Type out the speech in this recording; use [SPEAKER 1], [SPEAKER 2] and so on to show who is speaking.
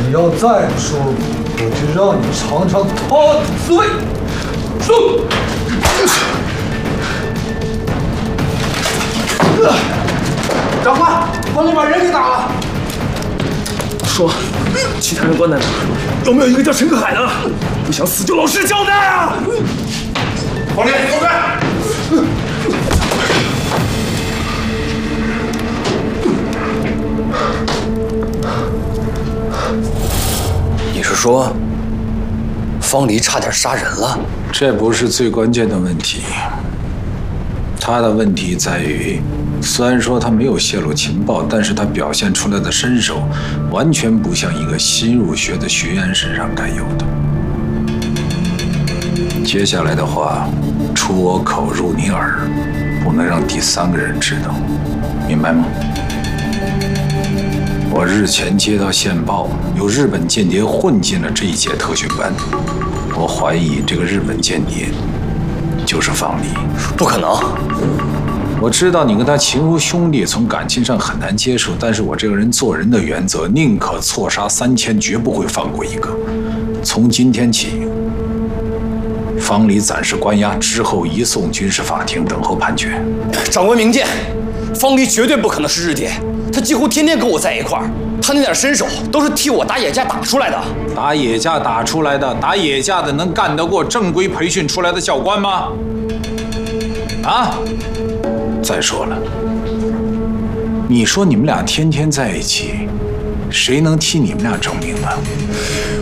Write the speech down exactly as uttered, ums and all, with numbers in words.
[SPEAKER 1] 你要再不说，我就让你尝尝他的滋味。说。
[SPEAKER 2] 长官，方林把人给打了。
[SPEAKER 3] 说，其他人关在哪？有没有一个叫陈可海的？不想死就老实交代啊！
[SPEAKER 2] 方林，走开！
[SPEAKER 4] 你是说，方离差点杀人了？
[SPEAKER 5] 这不是最关键的问题。他的问题在于，虽然说他没有泄露情报，但是他表现出来的身手，完全不像一个新入学的学员身上该有的。接下来的话，出我口入你耳，不能让第三个人知道，明白吗？我日前接到线报，有日本间谍混进了这一届特训班，我怀疑这个日本间谍就是方离。
[SPEAKER 4] 不可能！
[SPEAKER 5] 我知道你跟他情如兄弟，从感情上很难接受，但是我这个人做人的原则，宁可错杀三千，绝不会放过一个。从今天起，方离暂时关押，之后移送军事法庭等候判决。
[SPEAKER 4] 长官明鉴，方离绝对不可能是日谍，他几乎天天跟我在一块儿，他那点身手都是替我打野架打出来的。
[SPEAKER 5] 打野架打出来的，打野架的能干得过正规培训出来的教官吗？啊！再说了，你说你们俩天天在一起，谁能替你们俩证明呢？